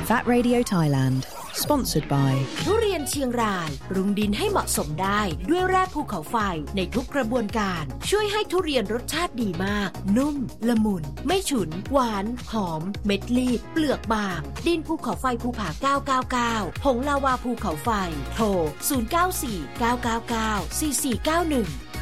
VAT Radio Thailand Sponsored by ทุเรียนเชียงรายปรุงดินให้เหมาะสมได้ด้วยแร่ภูเขาไฟในทุกกระบวนการช่วยให้ทุเรียนรสชาติดีมากนุ่มละมุนไม่ฉุนหวานหอมเม็ดรีบเปลือกบางดินภูเขาไฟภูผา999ผงลาวาภูเขาไฟโทร0949994491